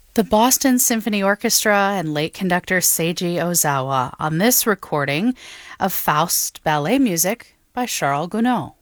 The Boston Symphony Orchestra and late conductor Seiji Ozawa on this recording of Faust ballet music by Charles Gounod.